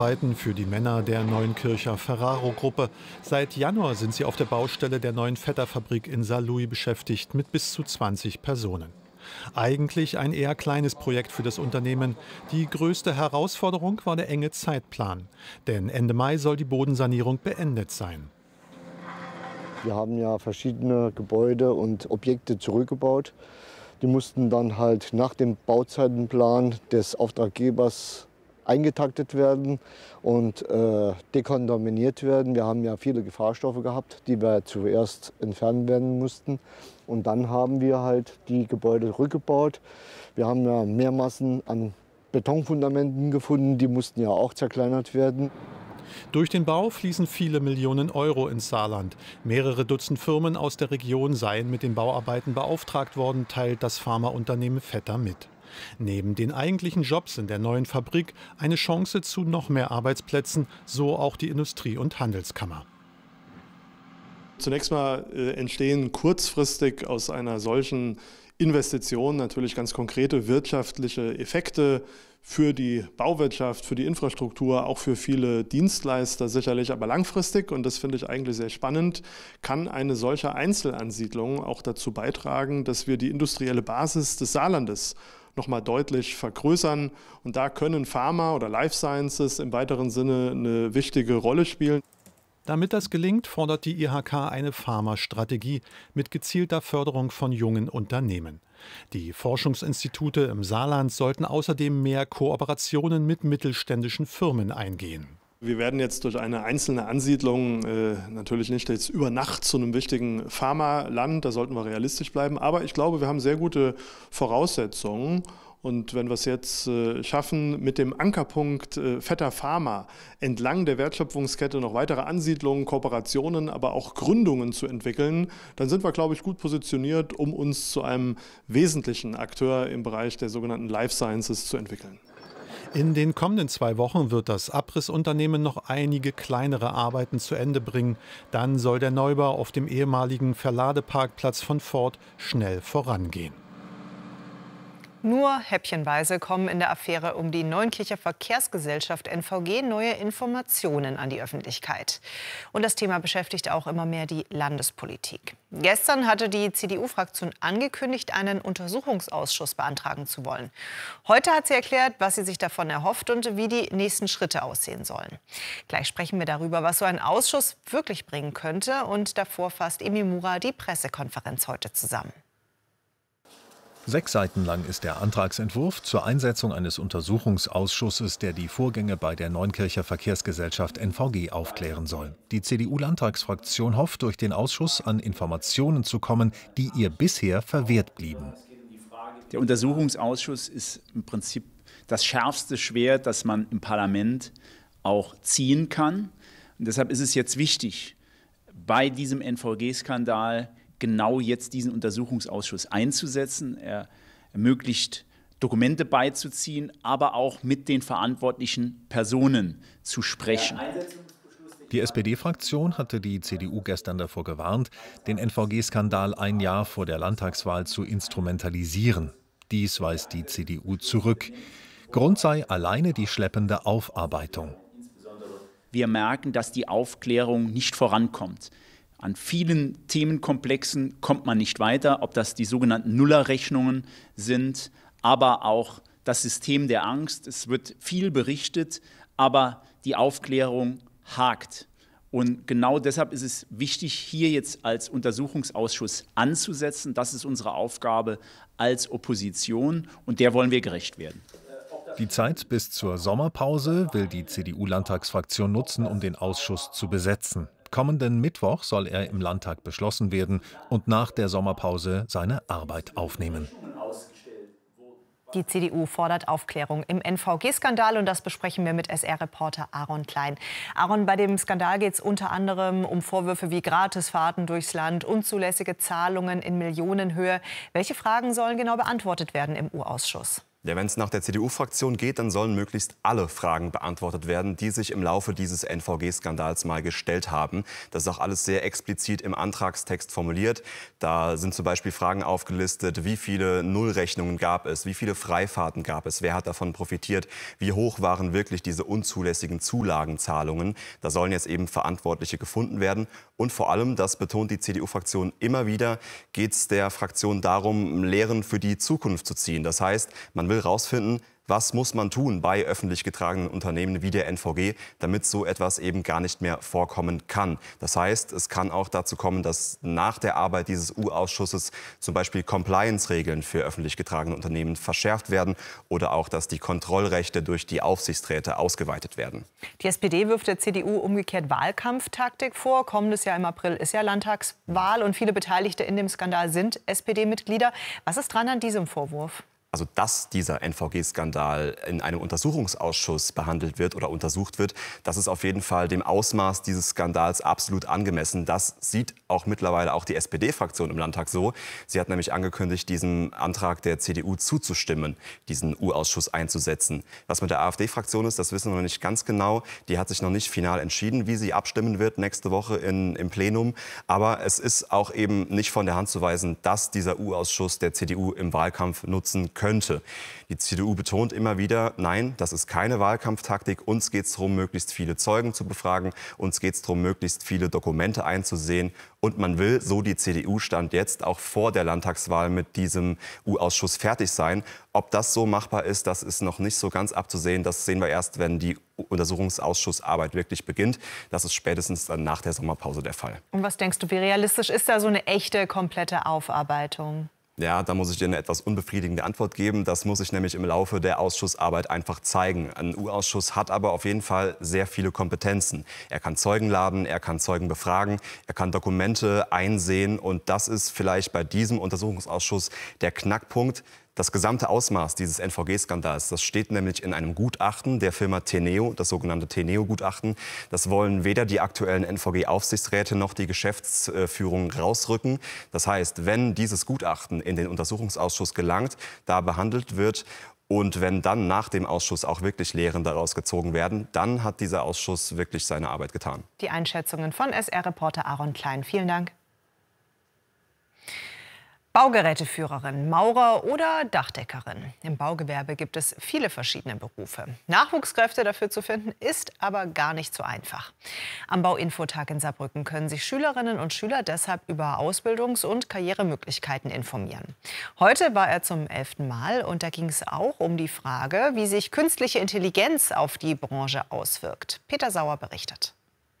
Arbeiten für die Männer der Neunkircher Ferraro-Gruppe. Seit Januar sind sie auf der Baustelle der neuen Fetterfabrik in Saarlouis beschäftigt mit bis zu 20 Personen. Eigentlich ein eher kleines Projekt für das Unternehmen. Die größte Herausforderung war der enge Zeitplan. Denn Ende Mai soll die Bodensanierung beendet sein. Wir haben ja verschiedene Gebäude und Objekte zurückgebaut. Die mussten dann halt nach dem Bauzeitenplan des Auftraggebers eingetaktet werden und dekontaminiert werden. Wir haben ja viele Gefahrstoffe gehabt, die wir zuerst entfernen werden mussten. Und dann haben wir halt die Gebäude rückgebaut. Wir haben ja Mehrmassen an Betonfundamenten gefunden, die mussten ja auch zerkleinert werden. Durch den Bau fließen viele Millionen Euro ins Saarland. Mehrere Dutzend Firmen aus der Region seien mit den Bauarbeiten beauftragt worden, teilt das Pharmaunternehmen Vetter mit. Neben den eigentlichen Jobs in der neuen Fabrik eine Chance zu noch mehr Arbeitsplätzen, so auch die Industrie- und Handelskammer. Zunächst mal entstehen kurzfristig aus einer solchen Investition natürlich ganz konkrete wirtschaftliche Effekte für die Bauwirtschaft, für die Infrastruktur, auch für viele Dienstleister sicherlich, aber langfristig, und das finde ich eigentlich sehr spannend, kann eine solche Einzelansiedlung auch dazu beitragen, dass wir die industrielle Basis des Saarlandes noch mal deutlich vergrößern. Und da können Pharma oder Life Sciences im weiteren Sinne eine wichtige Rolle spielen. Damit das gelingt, fordert die IHK eine Pharmastrategie mit gezielter Förderung von jungen Unternehmen. Die Forschungsinstitute im Saarland sollten außerdem mehr Kooperationen mit mittelständischen Firmen eingehen. Wir werden jetzt durch eine einzelne Ansiedlung natürlich nicht jetzt über Nacht zu einem wichtigen Pharmaland, da sollten wir realistisch bleiben, aber ich glaube, wir haben sehr gute Voraussetzungen. Und wenn wir es jetzt schaffen, mit dem Ankerpunkt Vetter Pharma entlang der Wertschöpfungskette noch weitere Ansiedlungen, Kooperationen, aber auch Gründungen zu entwickeln, dann sind wir, glaube ich, gut positioniert, um uns zu einem wesentlichen Akteur im Bereich der sogenannten Life Sciences zu entwickeln. In den kommenden 2 Wochen wird das Abrissunternehmen noch einige kleinere Arbeiten zu Ende bringen. Dann soll der Neubau auf dem ehemaligen Verladeparkplatz von Ford schnell vorangehen. Nur häppchenweise kommen in der Affäre um die Neunkircher Verkehrsgesellschaft NVG neue Informationen an die Öffentlichkeit. Und das Thema beschäftigt auch immer mehr die Landespolitik. Gestern hatte die CDU-Fraktion angekündigt, einen Untersuchungsausschuss beantragen zu wollen. Heute hat sie erklärt, was sie sich davon erhofft und wie die nächsten Schritte aussehen sollen. Gleich sprechen wir darüber, was so ein Ausschuss wirklich bringen könnte. Und davor fasst Emi Mura die Pressekonferenz heute zusammen. 6 Seiten lang ist der Antragsentwurf zur Einsetzung eines Untersuchungsausschusses, der die Vorgänge bei der Neunkircher Verkehrsgesellschaft NVG aufklären soll. Die CDU-Landtagsfraktion hofft, durch den Ausschuss an Informationen zu kommen, die ihr bisher verwehrt blieben. Der Untersuchungsausschuss ist im Prinzip das schärfste Schwert, das man im Parlament auch ziehen kann. Und deshalb ist es jetzt wichtig, bei diesem NVG-Skandal genau jetzt diesen Untersuchungsausschuss einzusetzen. Er ermöglicht, Dokumente beizuziehen, aber auch mit den verantwortlichen Personen zu sprechen. Die SPD-Fraktion hatte die CDU gestern davor gewarnt, den NVG-Skandal ein Jahr vor der Landtagswahl zu instrumentalisieren. Dies weist die CDU zurück. Grund sei alleine die schleppende Aufarbeitung. Wir merken, dass die Aufklärung nicht vorankommt. An vielen Themenkomplexen kommt man nicht weiter, ob das die sogenannten Nullerrechnungen sind, aber auch das System der Angst. Es wird viel berichtet, aber die Aufklärung hakt. Und genau deshalb ist es wichtig, hier jetzt als Untersuchungsausschuss anzusetzen. Das ist unsere Aufgabe als Opposition und der wollen wir gerecht werden. Die Zeit bis zur Sommerpause will die CDU-Landtagsfraktion nutzen, um den Ausschuss zu besetzen. Kommenden Mittwoch soll er im Landtag beschlossen werden und nach der Sommerpause seine Arbeit aufnehmen. Die CDU fordert Aufklärung im NVG-Skandal und das besprechen wir mit SR-Reporter Aaron Klein. Aaron, bei dem Skandal geht es unter anderem um Vorwürfe wie Gratisfahrten durchs Land, unzulässige Zahlungen in Millionenhöhe. Welche Fragen sollen genau beantwortet werden im U-Ausschuss? Ja, wenn es nach der CDU-Fraktion geht, dann sollen möglichst alle Fragen beantwortet werden, die sich im Laufe dieses NVG-Skandals mal gestellt haben. Das ist auch alles sehr explizit im Antragstext formuliert. Da sind zum Beispiel Fragen aufgelistet, wie viele Nullrechnungen gab es, wie viele Freifahrten gab es, wer hat davon profitiert, wie hoch waren wirklich diese unzulässigen Zulagenzahlungen. Da sollen jetzt eben Verantwortliche gefunden werden. Und vor allem, das betont die CDU-Fraktion immer wieder, geht es der Fraktion darum, Lehren für die Zukunft zu ziehen. Das heißt, man will herausfinden, was muss man tun bei öffentlich getragenen Unternehmen wie der NVG, damit so etwas eben gar nicht mehr vorkommen kann. Das heißt, es kann auch dazu kommen, dass nach der Arbeit dieses U-Ausschusses zum Beispiel Compliance-Regeln für öffentlich getragene Unternehmen verschärft werden oder auch, dass die Kontrollrechte durch die Aufsichtsräte ausgeweitet werden. Die SPD wirft der CDU umgekehrt Wahlkampftaktik vor. Kommendes Jahr im April ist ja Landtagswahl und viele Beteiligte in dem Skandal sind SPD-Mitglieder. Was ist dran an diesem Vorwurf? Also, dass dieser NVG-Skandal in einem Untersuchungsausschuss behandelt wird oder untersucht wird, das ist auf jeden Fall dem Ausmaß dieses Skandals absolut angemessen. Das sieht auch mittlerweile auch die SPD-Fraktion im Landtag so. Sie hat nämlich angekündigt, diesem Antrag der CDU zuzustimmen, diesen U-Ausschuss einzusetzen. Was mit der AfD-Fraktion ist, das wissen wir noch nicht ganz genau. Die hat sich noch nicht final entschieden, wie sie abstimmen wird nächste Woche im Plenum. Aber es ist auch eben nicht von der Hand zu weisen, dass dieser U-Ausschuss der CDU im Wahlkampf nutzen könnte. Die CDU betont immer wieder, nein, das ist keine Wahlkampftaktik. Uns geht es darum, möglichst viele Zeugen zu befragen. Uns geht es darum, möglichst viele Dokumente einzusehen. Und man will, so die CDU stand jetzt, auch vor der Landtagswahl mit diesem U-Ausschuss fertig sein. Ob das so machbar ist, das ist noch nicht so ganz abzusehen. Das sehen wir erst, wenn die Untersuchungsausschussarbeit wirklich beginnt. Das ist spätestens dann nach der Sommerpause der Fall. Und was denkst du, wie realistisch ist da so eine echte, komplette Aufarbeitung? Ja, da muss ich dir eine etwas unbefriedigende Antwort geben. Das muss ich nämlich im Laufe der Ausschussarbeit einfach zeigen. Ein U-Ausschuss hat aber auf jeden Fall sehr viele Kompetenzen. Er kann Zeugen laden, er kann Zeugen befragen, er kann Dokumente einsehen. Und das ist vielleicht bei diesem Untersuchungsausschuss der Knackpunkt. Das gesamte Ausmaß dieses NVG-Skandals, das steht nämlich in einem Gutachten der Firma Teneo, das sogenannte Teneo-Gutachten. Das wollen weder die aktuellen NVG-Aufsichtsräte noch die Geschäftsführung rausrücken. Das heißt, wenn dieses Gutachten in den Untersuchungsausschuss gelangt, da behandelt wird und wenn dann nach dem Ausschuss auch wirklich Lehren daraus gezogen werden, dann hat dieser Ausschuss wirklich seine Arbeit getan. Die Einschätzungen von SR-Reporter Aaron Klein. Vielen Dank. Baugeräteführerin, Maurer oder Dachdeckerin. Im Baugewerbe gibt es viele verschiedene Berufe. Nachwuchskräfte dafür zu finden, ist aber gar nicht so einfach. Am Bauinfotag in Saarbrücken können sich Schülerinnen und Schüler deshalb über Ausbildungs- und Karrieremöglichkeiten informieren. Heute war er zum 11. Mal und da ging es auch um die Frage, wie sich künstliche Intelligenz auf die Branche auswirkt. Peter Sauer berichtet.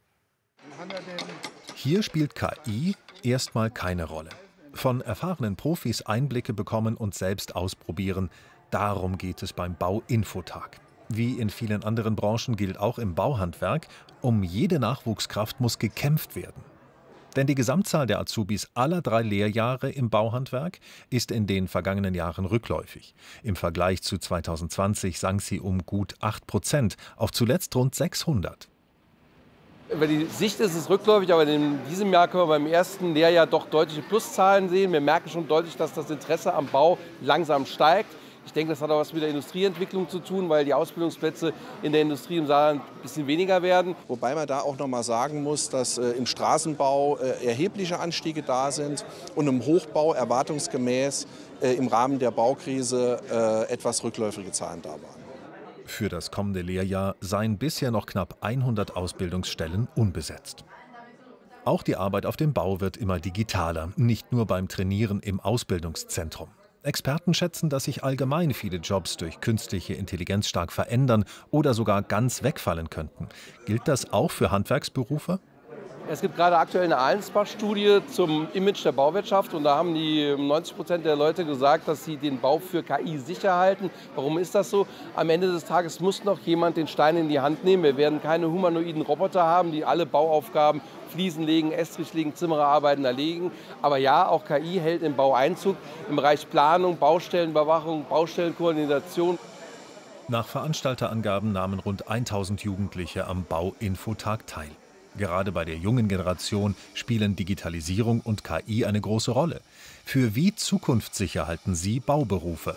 Hier spielt KI erstmal keine Rolle. Von erfahrenen Profis Einblicke bekommen und selbst ausprobieren. Darum geht es beim Bauinfotag. Wie in vielen anderen Branchen gilt auch im Bauhandwerk, um jede Nachwuchskraft muss gekämpft werden. Denn die Gesamtzahl der Azubis aller 3 Lehrjahre im Bauhandwerk ist in den vergangenen Jahren rückläufig. Im Vergleich zu 2020 sank sie um gut 8% auf zuletzt rund 600. Über die Sicht ist es rückläufig, aber in diesem Jahr können wir beim ersten Lehrjahr doch deutliche Pluszahlen sehen. Wir merken schon deutlich, dass das Interesse am Bau langsam steigt. Ich denke, das hat auch was mit der Industrieentwicklung zu tun, weil die Ausbildungsplätze in der Industrie im Saarland ein bisschen weniger werden. Wobei man da auch noch mal sagen muss, dass im Straßenbau erhebliche Anstiege da sind und im Hochbau erwartungsgemäß im Rahmen der Baukrise etwas rückläufige Zahlen da waren. Für das kommende Lehrjahr seien bisher noch knapp 100 Ausbildungsstellen unbesetzt. Auch die Arbeit auf dem Bau wird immer digitaler, nicht nur beim Trainieren im Ausbildungszentrum. Experten schätzen, dass sich allgemein viele Jobs durch künstliche Intelligenz stark verändern oder sogar ganz wegfallen könnten. Gilt das auch für Handwerksberufe? Es gibt gerade aktuell eine Allensbach-Studie zum Image der Bauwirtschaft und da haben die 90% der Leute gesagt, dass sie den Bau für KI sicher halten. Warum ist das so? Am Ende des Tages muss noch jemand den Stein in die Hand nehmen. Wir werden keine humanoiden Roboter haben, die alle Bauaufgaben, Fliesen legen, Estrich legen, Zimmererarbeiten erledigen. Aber ja, auch KI hält im Bau Einzug im Bereich Planung, Baustellenüberwachung, Baustellenkoordination. Nach Veranstalterangaben nahmen rund 1000 Jugendliche am Bauinfotag teil. Gerade bei der jungen Generation spielen Digitalisierung und KI eine große Rolle. Für wie zukunftssicher halten Sie Bauberufe?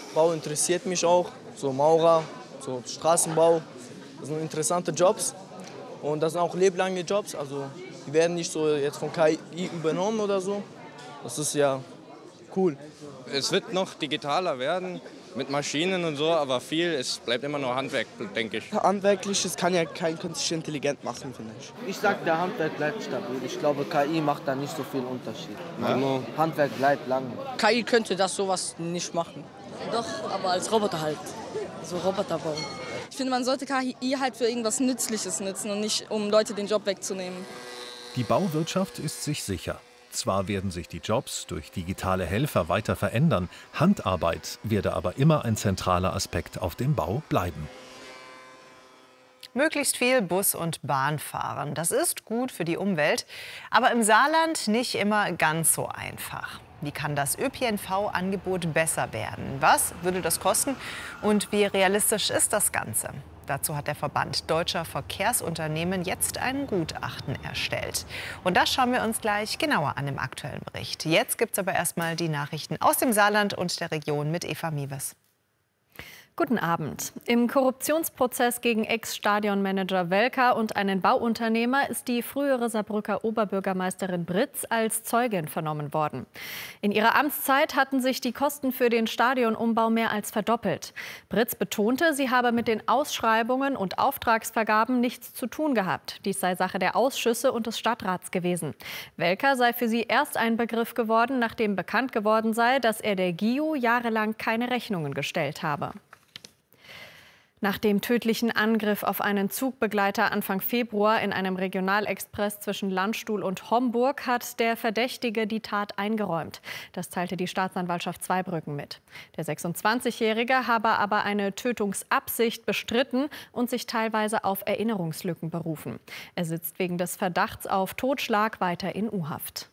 Bau interessiert mich auch, so Maurer, so Straßenbau. Das sind interessante Jobs und das sind auch lebenslange Jobs. Also die werden nicht so jetzt von KI übernommen oder so. Das ist ja cool. Es wird noch digitaler werden mit Maschinen und so, aber es bleibt immer nur Handwerk, denke ich. Handwerkliches kann ja kein künstliche Intelligenz machen, finde ich. Ich sag, der Handwerk bleibt stabil. Ich glaube, KI macht da nicht so viel Unterschied. Ja? Handwerk bleibt lange. KI könnte das sowas nicht machen. Doch, aber als Roboter halt. So Roboter bauen. Ich finde, man sollte KI halt für irgendwas Nützliches nutzen und nicht, um Leute den Job wegzunehmen. Die Bauwirtschaft ist sich sicher. Zwar werden sich die Jobs durch digitale Helfer weiter verändern, Handarbeit werde aber immer ein zentraler Aspekt auf dem Bau bleiben. Möglichst viel Bus und Bahn fahren, das ist gut für die Umwelt, aber im Saarland nicht immer ganz so einfach. Wie kann das ÖPNV-Angebot besser werden? Was würde das kosten und wie realistisch ist das Ganze? Dazu hat der Verband Deutscher Verkehrsunternehmen jetzt ein Gutachten erstellt. Und das schauen wir uns gleich genauer an im aktuellen Bericht. Jetzt gibt es aber erstmal die Nachrichten aus dem Saarland und der Region mit Eva Miewes. Guten Abend. Im Korruptionsprozess gegen Ex-Stadionmanager Welker und einen Bauunternehmer ist die frühere Saarbrücker Oberbürgermeisterin Britz als Zeugin vernommen worden. In ihrer Amtszeit hatten sich die Kosten für den Stadionumbau mehr als verdoppelt. Britz betonte, sie habe mit den Ausschreibungen und Auftragsvergaben nichts zu tun gehabt. Dies sei Sache der Ausschüsse und des Stadtrats gewesen. Welker sei für sie erst ein Begriff geworden, nachdem bekannt geworden sei, dass er der GIU jahrelang keine Rechnungen gestellt habe. Nach dem tödlichen Angriff auf einen Zugbegleiter Anfang Februar in einem Regionalexpress zwischen Landstuhl und Homburg hat der Verdächtige die Tat eingeräumt. Das teilte die Staatsanwaltschaft Zweibrücken mit. Der 26-Jährige habe aber eine Tötungsabsicht bestritten und sich teilweise auf Erinnerungslücken berufen. Er sitzt wegen des Verdachts auf Totschlag weiter in U-Haft.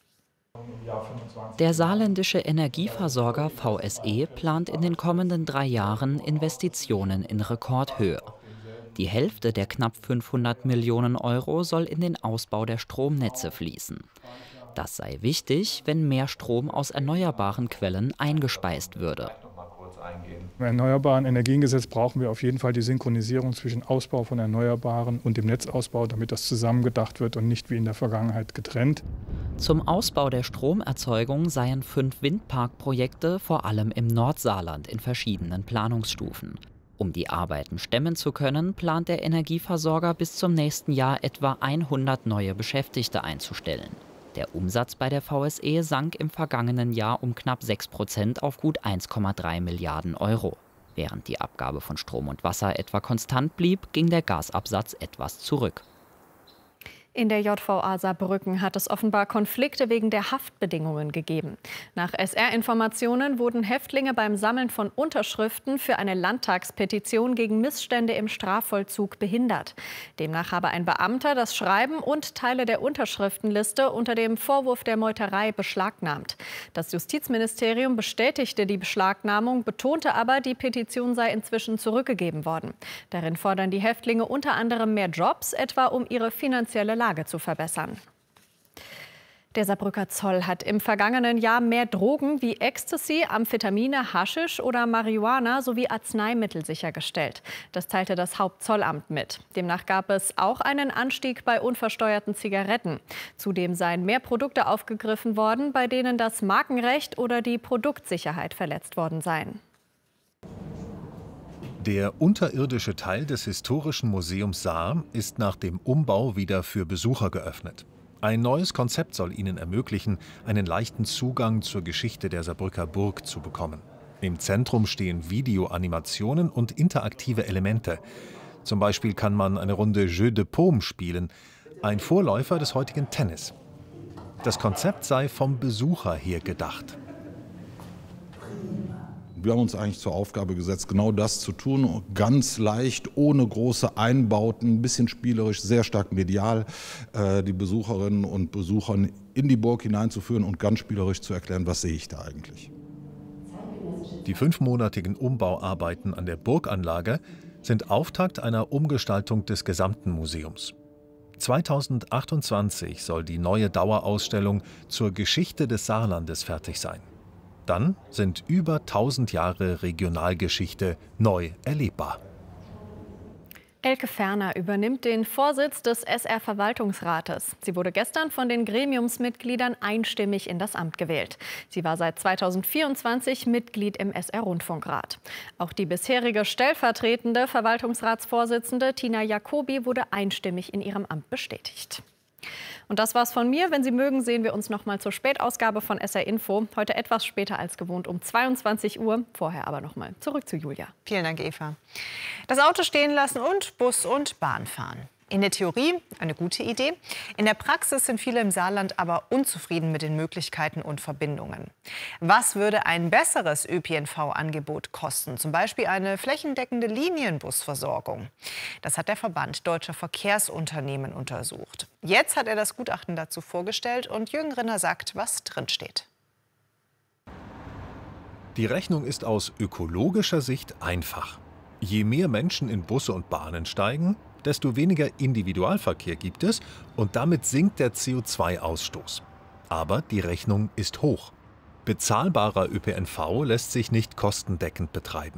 Der saarländische Energieversorger VSE plant in den kommenden 3 Jahren Investitionen in Rekordhöhe. Die Hälfte der knapp 500 Millionen Euro soll in den Ausbau der Stromnetze fließen. Das sei wichtig, wenn mehr Strom aus erneuerbaren Quellen eingespeist würde. Im Erneuerbaren Energiengesetz brauchen wir auf jeden Fall die Synchronisierung zwischen Ausbau von Erneuerbaren und dem Netzausbau, damit das zusammengedacht wird und nicht wie in der Vergangenheit getrennt. Zum Ausbau der Stromerzeugung seien 5 Windparkprojekte vor allem im Nordsaarland in verschiedenen Planungsstufen. Um die Arbeiten stemmen zu können, plant der Energieversorger bis zum nächsten Jahr etwa 100 neue Beschäftigte einzustellen. Der Umsatz bei der VSE sank im vergangenen Jahr um knapp 6% auf gut 1,3 Milliarden Euro. Während die Abgabe von Strom und Wasser etwa konstant blieb, ging der Gasabsatz etwas zurück. In der JVA Saarbrücken hat es offenbar Konflikte wegen der Haftbedingungen gegeben. Nach SR-Informationen wurden Häftlinge beim Sammeln von Unterschriften für eine Landtagspetition gegen Missstände im Strafvollzug behindert. Demnach habe ein Beamter das Schreiben und Teile der Unterschriftenliste unter dem Vorwurf der Meuterei beschlagnahmt. Das Justizministerium bestätigte die Beschlagnahmung, betonte aber, die Petition sei inzwischen zurückgegeben worden. Darin fordern die Häftlinge unter anderem mehr Jobs, etwa um ihre finanzielle Lage zu verbessern. Der Saarbrücker Zoll hat im vergangenen Jahr mehr Drogen wie Ecstasy, Amphetamine, Haschisch oder Marihuana sowie Arzneimittel sichergestellt. Das teilte das Hauptzollamt mit. Demnach gab es auch einen Anstieg bei unversteuerten Zigaretten. Zudem seien mehr Produkte aufgegriffen worden, bei denen das Markenrecht oder die Produktsicherheit verletzt worden seien. Der unterirdische Teil des Historischen Museums Saar ist nach dem Umbau wieder für Besucher geöffnet. Ein neues Konzept soll ihnen ermöglichen, einen leichten Zugang zur Geschichte der Saarbrücker Burg zu bekommen. Im Zentrum stehen Videoanimationen und interaktive Elemente. Zum Beispiel kann man eine Runde Jeu de Paume spielen, ein Vorläufer des heutigen Tennis. Das Konzept sei vom Besucher her gedacht. Wir haben uns eigentlich zur Aufgabe gesetzt, genau das zu tun, ganz leicht, ohne große Einbauten, ein bisschen spielerisch, sehr stark medial, die Besucherinnen und Besucher in die Burg hineinzuführen und ganz spielerisch zu erklären, was sehe ich da eigentlich. Die 5-monatigen Umbauarbeiten an der Burganlage sind Auftakt einer Umgestaltung des gesamten Museums. 2028 soll die neue Dauerausstellung zur Geschichte des Saarlandes fertig sein. Dann sind über 1000 Jahre Regionalgeschichte neu erlebbar. Elke Ferner übernimmt den Vorsitz des SR-Verwaltungsrates. Sie wurde gestern von den Gremiumsmitgliedern einstimmig in das Amt gewählt. Sie war seit 2024 Mitglied im SR-Rundfunkrat. Auch die bisherige stellvertretende Verwaltungsratsvorsitzende Tina Jacobi wurde einstimmig in ihrem Amt bestätigt. Und das war's von mir. Wenn Sie mögen, sehen wir uns noch mal zur Spätausgabe von SR Info. Heute etwas später als gewohnt um 22 Uhr. Vorher aber noch mal zurück zu Julia. Vielen Dank, Eva. Das Auto stehen lassen und Bus und Bahn fahren. In der Theorie eine gute Idee. In der Praxis sind viele im Saarland aber unzufrieden mit den Möglichkeiten und Verbindungen. Was würde ein besseres ÖPNV-Angebot kosten? Zum Beispiel eine flächendeckende Linienbusversorgung. Das hat der Verband Deutscher Verkehrsunternehmen untersucht. Jetzt hat er das Gutachten dazu vorgestellt und Jürgen Rinner sagt, was drinsteht. Die Rechnung ist aus ökologischer Sicht einfach. Je mehr Menschen in Busse und Bahnen steigen, desto weniger Individualverkehr gibt es und damit sinkt der CO2-Ausstoß. Aber die Rechnung ist hoch. Bezahlbarer ÖPNV lässt sich nicht kostendeckend betreiben.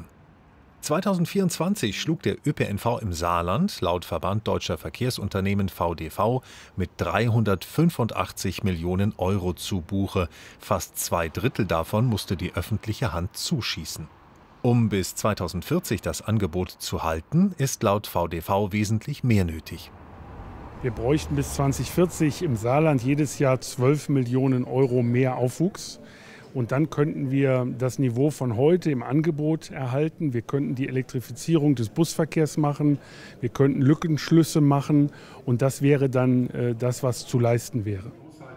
2024 schlug der ÖPNV im Saarland laut Verband Deutscher Verkehrsunternehmen VDV mit 385 Millionen Euro zu Buche. Fast 2/3 davon musste die öffentliche Hand zuschießen. Um bis 2040 das Angebot zu halten, ist laut VDV wesentlich mehr nötig. Wir bräuchten bis 2040 im Saarland jedes Jahr 12 Millionen Euro mehr Aufwuchs. Und dann könnten wir das Niveau von heute im Angebot erhalten. Wir könnten die Elektrifizierung des Busverkehrs machen. Wir könnten Lückenschlüsse machen. Und das wäre dann das, was zu leisten wäre.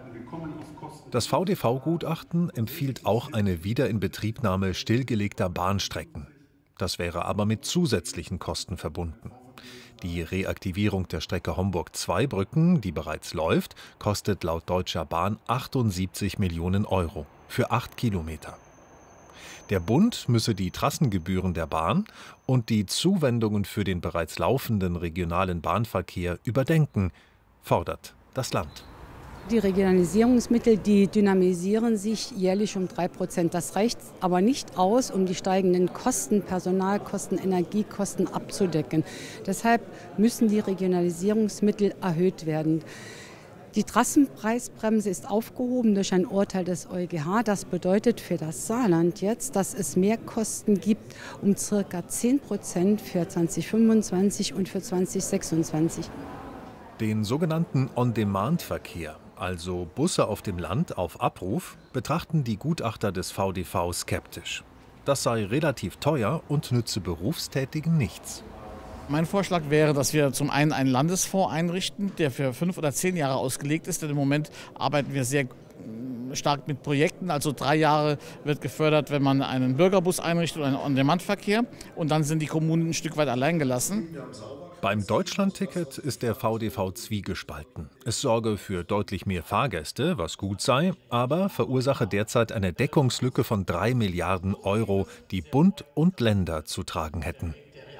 Das VDV-Gutachten empfiehlt auch eine Wiederinbetriebnahme stillgelegter Bahnstrecken. Das wäre aber mit zusätzlichen Kosten verbunden. Die Reaktivierung der Strecke Homburg-Zweibrücken, die bereits läuft, kostet laut Deutscher Bahn 78 Millionen Euro für 8 Kilometer. Der Bund müsse die Trassengebühren der Bahn und die Zuwendungen für den bereits laufenden regionalen Bahnverkehr überdenken, fordert das Land. Die Regionalisierungsmittel, die dynamisieren sich jährlich um 3%. Das reicht aber nicht aus, um die steigenden Kosten, Personalkosten, Energiekosten abzudecken. Deshalb müssen die Regionalisierungsmittel erhöht werden. Die Trassenpreisbremse ist aufgehoben durch ein Urteil des EuGH. Das bedeutet für das Saarland jetzt, dass es Mehrkosten gibt um ca. 10% für 2025 und für 2026. Den sogenannten On-Demand-Verkehr, also Busse auf dem Land auf Abruf, betrachten die Gutachter des VDV skeptisch. Das sei relativ teuer und nütze Berufstätigen nichts. Mein Vorschlag wäre, dass wir zum einen einen Landesfonds einrichten, der für 5 oder 10 Jahre ausgelegt ist. Denn im Moment arbeiten wir sehr stark mit Projekten. Also 3 Jahre wird gefördert, wenn man einen Bürgerbus einrichtet und einen On-Demand-Verkehr. Und dann sind die Kommunen ein Stück weit allein gelassen. Beim Deutschlandticket ist der VDV zwiegespalten. Es sorge für deutlich mehr Fahrgäste, was gut sei, aber verursache derzeit eine Deckungslücke von 3 Milliarden Euro, die Bund und Länder zu tragen hätten.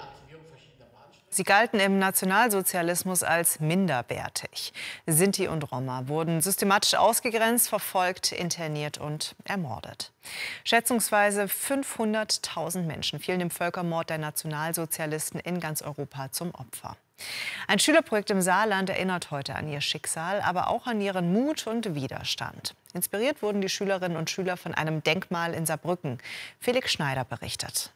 Sie galten im Nationalsozialismus als minderwertig. Sinti und Roma wurden systematisch ausgegrenzt, verfolgt, interniert und ermordet. Schätzungsweise 500.000 Menschen fielen dem Völkermord der Nationalsozialisten in ganz Europa zum Opfer. Ein Schülerprojekt im Saarland erinnert heute an ihr Schicksal, aber auch an ihren Mut und Widerstand. Inspiriert wurden die Schülerinnen und Schüler von einem Denkmal in Saarbrücken. Felix Schneider berichtet.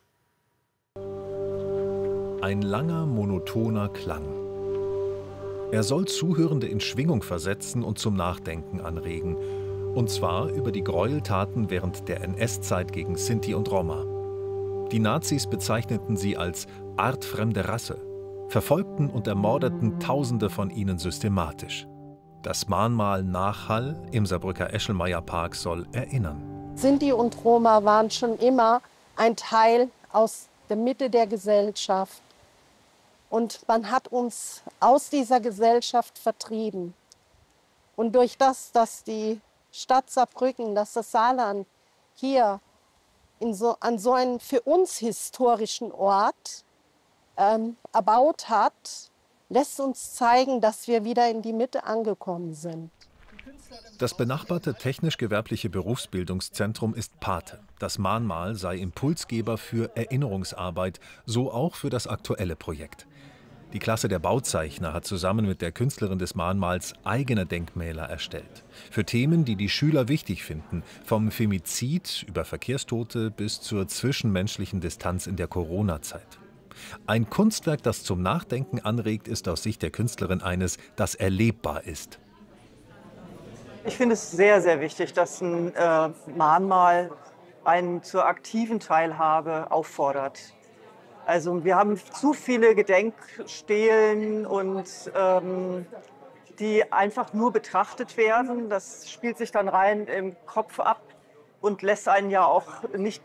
Ein langer, monotoner Klang. Er soll Zuhörende in Schwingung versetzen und zum Nachdenken anregen. Und zwar über die Gräueltaten während der NS-Zeit gegen Sinti und Roma. Die Nazis bezeichneten sie als artfremde Rasse, verfolgten und ermordeten Tausende von ihnen systematisch. Das Mahnmal Nachhall im Saarbrücker Eschelmeyer-Park soll erinnern. Sinti und Roma waren schon immer ein Teil aus der Mitte der Gesellschaft. Und man hat uns aus dieser Gesellschaft vertrieben. Und durch das, dass die Stadt Saarbrücken, dass das Saarland hier an so einen für uns historischen Ort erbaut hat, lässt uns zeigen, dass wir wieder in die Mitte angekommen sind. Das benachbarte technisch-gewerbliche Berufsbildungszentrum ist Pate. Das Mahnmal sei Impulsgeber für Erinnerungsarbeit, so auch für das aktuelle Projekt. Die Klasse der Bauzeichner hat zusammen mit der Künstlerin des Mahnmals eigene Denkmäler erstellt. Für Themen, die die Schüler wichtig finden, vom Femizid über Verkehrstote bis zur zwischenmenschlichen Distanz in der Corona-Zeit. Ein Kunstwerk, das zum Nachdenken anregt, ist aus Sicht der Künstlerin eines, das erlebbar ist. Ich finde es sehr, sehr wichtig, dass ein Mahnmal einen zur aktiven Teilhabe auffordert. Also wir haben zu viele Gedenkstelen und die einfach nur betrachtet werden. Das spielt sich dann rein im Kopf ab und lässt einen ja auch nicht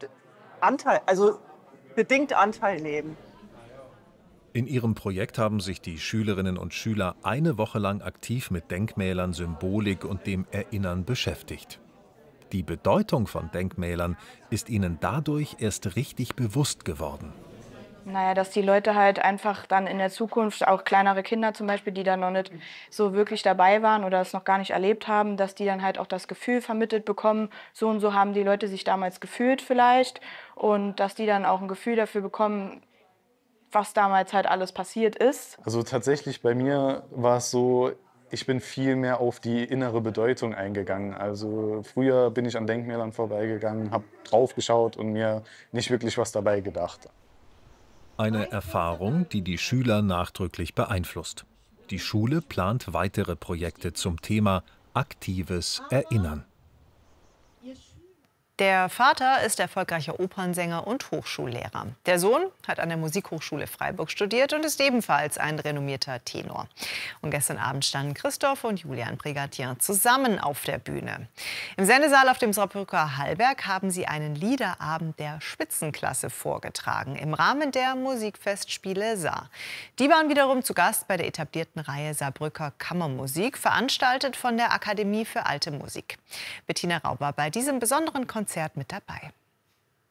bedingt Anteil nehmen. In ihrem Projekt haben sich die Schülerinnen und Schüler eine Woche lang aktiv mit Denkmälern, Symbolik und dem Erinnern beschäftigt. Die Bedeutung von Denkmälern ist ihnen dadurch erst richtig bewusst geworden. Naja, dass die Leute halt einfach dann in der Zukunft, auch kleinere Kinder zum Beispiel, die dann noch nicht so wirklich dabei waren oder es noch gar nicht erlebt haben, dass die dann halt auch das Gefühl vermittelt bekommen, so und so haben die Leute sich damals gefühlt vielleicht, und dass die dann auch ein Gefühl dafür bekommen, was damals halt alles passiert ist. Also tatsächlich bei mir war es so, ich bin viel mehr auf die innere Bedeutung eingegangen. Also früher bin ich an Denkmälern vorbeigegangen, habe drauf geschaut und mir nicht wirklich was dabei gedacht. Eine Erfahrung, die die Schüler nachdrücklich beeinflusst. Die Schule plant weitere Projekte zum Thema aktives Erinnern. Der Vater ist erfolgreicher Opernsänger und Hochschullehrer. Der Sohn hat an der Musikhochschule Freiburg studiert und ist ebenfalls ein renommierter Tenor. Und gestern Abend standen Christoph und Julian Brigadier zusammen auf der Bühne. Im Sendesaal auf dem Saarbrücker Hallberg haben sie einen Liederabend der Spitzenklasse vorgetragen im Rahmen der Musikfestspiele Saar. Die waren wiederum zu Gast bei der etablierten Reihe Saarbrücker Kammermusik, veranstaltet von der Akademie für Alte Musik. Bettina Raub war bei diesem besonderen Konzert mit dabei.